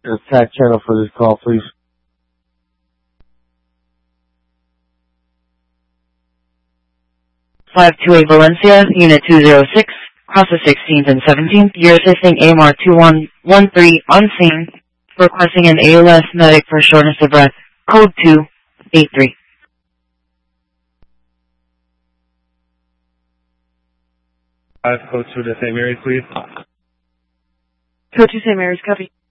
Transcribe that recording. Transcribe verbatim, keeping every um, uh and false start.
The attack channel for this call, please. five two eight Valencia, Unit two zero six, cross the sixteenth and seventeenth. You're assisting A M R two one one three on scene, requesting an A L S medic for shortness of breath. Code two eight three. Five, code two to Saint Mary's, please. Code two Saint Mary's, copy.